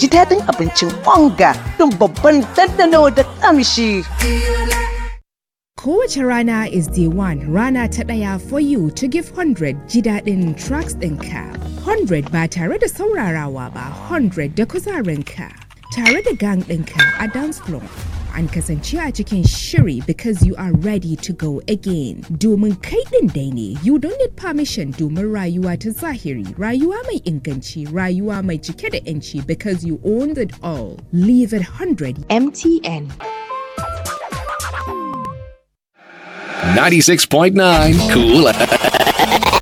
ji daɗin abincin onga don babban dandano da ƙamshi. Kowace rana is day one, rana ta ɗaya for you to give 100 ji daɗin tracks ɗinka. 100 ba tare da saurarawa ba, 100 da kuzarinka. Tare da gang ɗinka a dance floor. An kasance a cikin shiri because you are ready to go again. Domin kai ɗin dai ne, you don't need permission domin rayuwa ta zahiri, rayuwa mai inganci, rayuwa mai cike da 'yanci because you owned it all. Leave it 100. MTN. 96.9 Cool